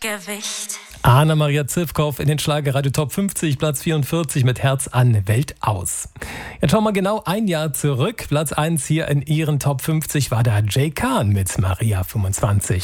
Gewicht. Anna-Maria Zivkow in den Schlagerradio Top 50, Platz 44 mit Herz an, Welt aus. Jetzt schauen wir genau ein Jahr zurück. Platz 1 hier in ihren Top 50 war da Jay Khan mit Maria 25.